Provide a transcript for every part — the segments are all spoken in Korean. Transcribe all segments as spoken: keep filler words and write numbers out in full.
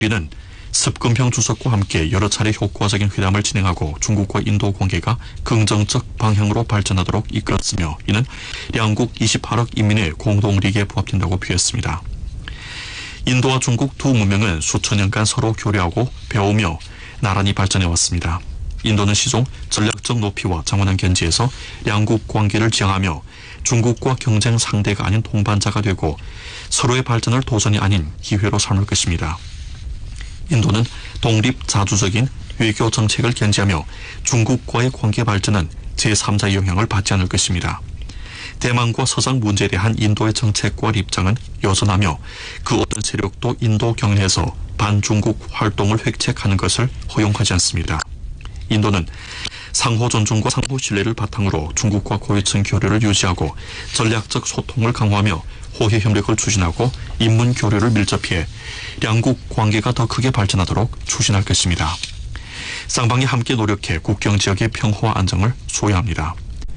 우리는 습근평 주석과 함께 여러 차례 효과적인 회담을 진행하고 중국과 인도 관계가 긍정적 방향으로 발전하도록 이끌었으며 이는 양국 이십팔억 인민의 공동리기에 부합된다고 표했습니다. 인도와 중국 두 문명은 수천 년간 서로 교류하고 배우며 나란히 발전해왔습니다. 인도는 시종 전략적 높이와 장원한 견지에서 양국 관계를 지향하며 중국과 경쟁 상대가 아닌 동반자가 되고 서로의 발전을 도전이 아닌 기회로 삼을 것입니다. 인도는 독립 자주적인 외교 정책을 견지하며 중국과의 관계 발전은 제삼자의 영향을 받지 않을 것입니다. 대만과 서방 문제에 대한 인도의 정책과 입장은 여전하며 그 어떤 세력도 인도 경내에서 반중국 활동을 획책하는 것을 허용하지 않습니다. 인도는 상호 존중과 상호 신뢰를 바탕으로 중국과 고위층 교류를 유지하고 전략적 소통을 강화하며 호혜 협력을 추진하고 인문 교류를 밀접해 양국 관계가 더 크게 발전하도록 추진할 것입니다. 쌍방이 함께 노력해 국경 지역의 평화와 안정을 소유해야 합니다.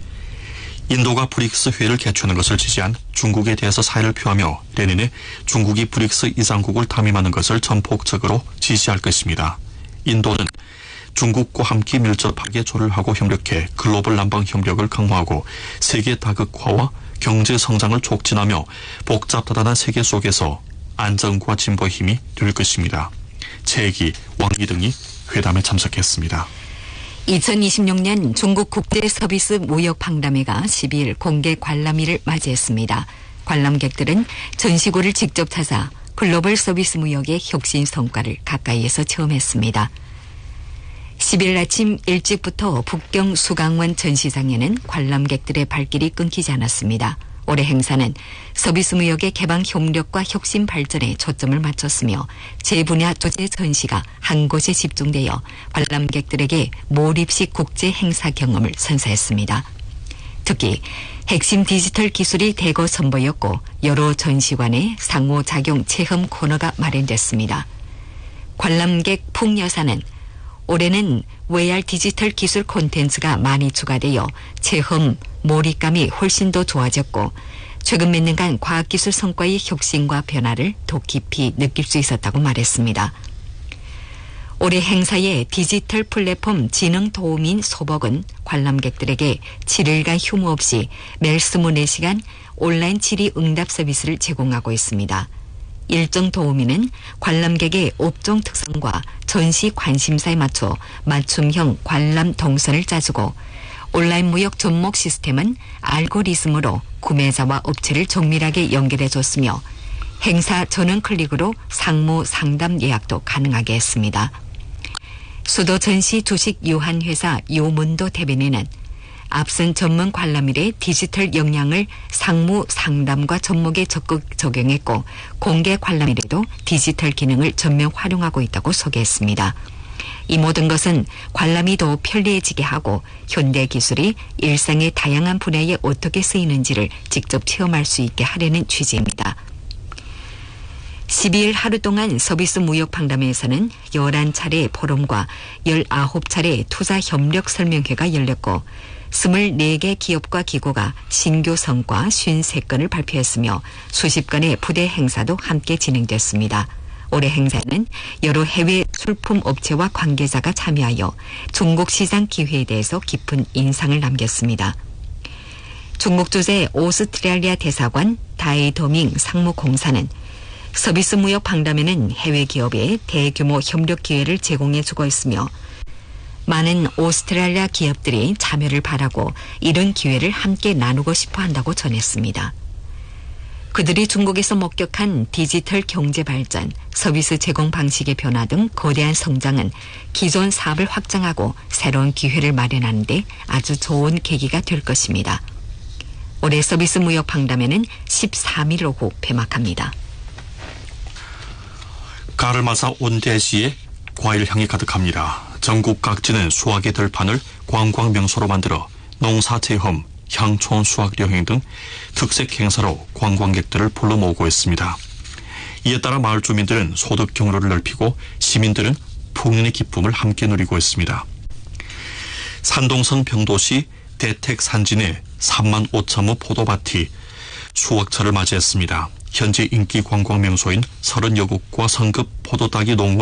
인도가 브릭스 회의를 개최하는 것을 지지한 중국에 대해서 사의를 표하며 내년에 중국이 브릭스 이장국을 담임하는 것을 전폭적으로 지지할 것입니다. 인도는 중국과 함께 밀접하게 조율하고 협력해 글로벌 남방 협력을 강화하고 세계 다극화와 경제 성장을 촉진하며 복잡다단한 세계 속에서 안정과 진보의 힘이 될 것입니다. 최기, 왕이 등이 회담에 참석했습니다. 이천이십육 년 중국 국제서비스 무역박람회가 십이일 공개 관람일을 맞이했습니다. 관람객들은 전시구를 직접 찾아 글로벌 서비스 무역의 혁신 성과를 가까이에서 체험했습니다. 십일 아침 일찍부터 북경 수강원 전시장에는 관람객들의 발길이 끊기지 않았습니다. 올해 행사는 서비스 무역의 개방 협력과 혁신 발전에 초점을 맞췄으며 제분야 주제 전시가 한 곳에 집중되어 관람객들에게 몰입식 국제 행사 경험을 선사했습니다. 특히 핵심 디지털 기술이 대거 선보였고 여러 전시관의 상호작용 체험 코너가 마련됐습니다. 관람객 풍여사는 올해는 브이알 디지털 기술 콘텐츠가 많이 추가되어 체험, 몰입감이 훨씬 더 좋아졌고 최근 몇 년간 과학기술 성과의 혁신과 변화를 더 깊이 느낄 수 있었다고 말했습니다. 올해 행사의 디지털 플랫폼 지능 도우미인 소복은 관람객들에게 칠 일간 휴무 없이 매일 이십사 시간 온라인 질의 응답 서비스를 제공하고 있습니다. 일정 도우미는 관람객의 업종 특성과 전시 관심사에 맞춰 맞춤형 관람 동선을 짜주고 온라인 무역 접목 시스템은 알고리즘으로 구매자와 업체를 정밀하게 연결해줬으며 행사 전원 클릭으로 상무 상담 예약도 가능하게 했습니다. 수도 전시 주식 유한회사 요문도 대변인은 앞선 전문 관람일의 디지털 역량을 상무 상담과 접목에 적극 적용했고 공개 관람일에도 디지털 기능을 전면 활용하고 있다고 소개했습니다. 이 모든 것은 관람이 더 편리해지게 하고 현대 기술이 일상의 다양한 분야에 어떻게 쓰이는지를 직접 체험할 수 있게 하려는 취지입니다. 십이일 하루 동안 서비스 무역 박람회에서는 열한 차례 포럼과 열아홉 차례 투자 협력 설명회가 열렸고 이십사 개 기업과 기구가 신규 성과 오십삼 건을 발표했으며 수십 건의 부대 행사도 함께 진행됐습니다. 올해 행사는 여러 해외 출품 업체와 관계자가 참여하여 중국 시장 기회에 대해서 깊은 인상을 남겼습니다. 중국 주재 오스트레일리아 대사관 다이더밍 상무공사는 서비스 무역 박람회는 해외 기업에 대규모 협력 기회를 제공해주고 있으며 많은 오스트레일리아 기업들이 참여를 바라고 이런 기회를 함께 나누고 싶어 한다고 전했습니다. 그들이 중국에서 목격한 디지털 경제 발전, 서비스 제공 방식의 변화 등 거대한 성장은 기존 사업을 확장하고 새로운 기회를 마련하는 데 아주 좋은 계기가 될 것입니다. 올해 서비스 무역 박람회는 십삼일 오후 폐막합니다. 가을 맞아 온 대지에 과일 향이 가득합니다. 전국 각지는 수확의 들판을 관광 명소로 만들어 농사 체험, 향촌 수확 여행 등 특색 행사로 관광객들을 불러 모으고 있습니다. 이에 따라 마을 주민들은 소득 경로를 넓히고 시민들은 풍년의 기쁨을 함께 누리고 있습니다. 산동성 병도시 대택 산진의 삼만 오천 호 포도밭이 수확철을 맞이했습니다. 현지 인기 관광 명소인 서른여 국과 상급 포도따기 농원